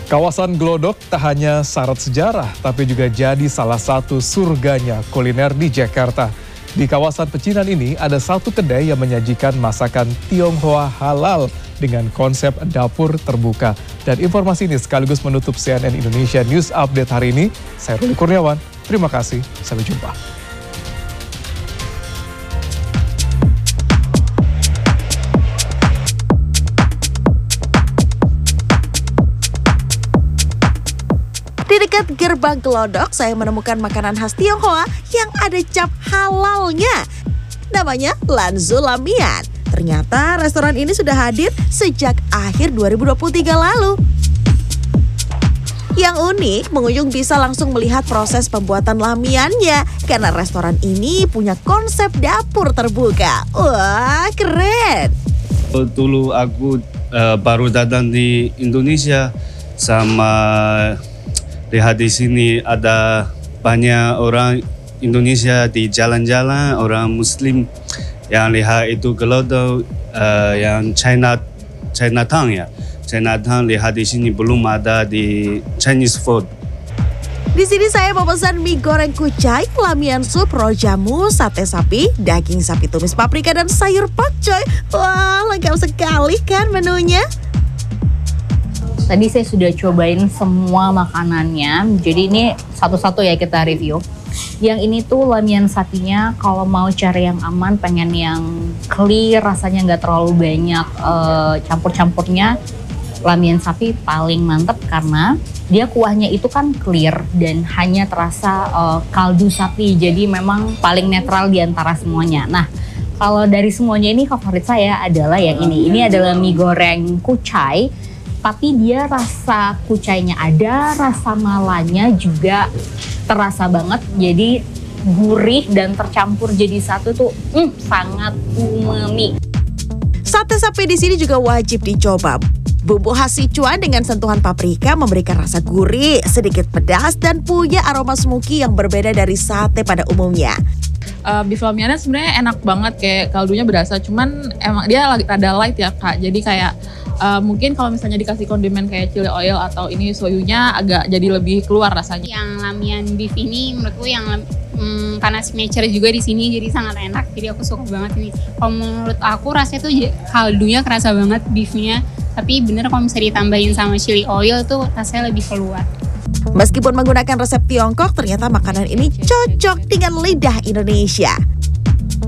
Kawasan Glodok tak hanya syarat sejarah, tapi juga jadi salah satu surganya kuliner di Jakarta. Di kawasan pecinan ini ada satu kedai yang menyajikan masakan Tionghoa halal dengan konsep dapur terbuka. Dan informasi ini sekaligus menutup CNN Indonesia News Update hari ini. Saya Ruli Kurniawan, terima kasih, sampai jumpa. Di dekat gerbang Glodok, saya menemukan makanan khas Tionghoa yang ada cap halalnya. Namanya Lanzu Lamian. Ternyata restoran ini sudah hadir sejak akhir 2023 lalu. Yang unik, pengunjung bisa langsung melihat proses pembuatan lamiannya karena restoran ini punya konsep dapur terbuka. Wah, keren! Dulu aku baru datang di Indonesia sama lihat di sini ada banyak orang Indonesia di jalan-jalan, orang Muslim yang lihat itu Glodok yang Chinatown ya. Chinatown lihat di sini belum ada di Chinese food. Di sini saya memesan mie goreng kucai, lamian sup, rojamu, sate sapi, daging sapi tumis paprika dan sayur pakcoy. Wah, lengkap sekali kan menunya. Tadi saya sudah cobain semua makanannya, jadi ini satu-satu ya kita review. Yang ini tuh lamian sapinya, kalau mau cari yang aman, pengen yang clear, rasanya nggak terlalu banyak campur-campurnya, lamian sapi paling mantep karena dia kuahnya itu kan clear dan hanya terasa kaldu sapi, jadi memang paling netral di antara semuanya. Nah, kalau dari semuanya ini favorit saya adalah yang ini. Ini adalah mie goreng kucai. Tapi dia rasa kucainya ada, rasa malanya juga terasa banget. Jadi gurih dan tercampur jadi satu tuh sangat umami. Sate sapi di sini juga wajib dicoba. Bumbu khas Sichuan dengan sentuhan paprika memberikan rasa gurih, sedikit pedas dan punya aroma smoky yang berbeda dari sate pada umumnya. Beef lamiannya sebenarnya enak banget, kayak kaldunya berasa, cuman emang dia rada light ya Kak. Jadi kayak mungkin kalau misalnya dikasih kondimen kayak chili oil atau ini soyunya agak jadi lebih keluar rasanya. Yang lamian beef ini menurutku yang karena signature juga di sini jadi sangat enak. Jadi aku suka banget ini. Kalau menurut aku rasanya tuh kaldunya kerasa banget beefnya. Tapi bener kalau misalnya ditambahin sama chili oil tuh rasanya lebih keluar. Meskipun menggunakan resep Tiongkok, ternyata makanan ini cocok dengan lidah Indonesia.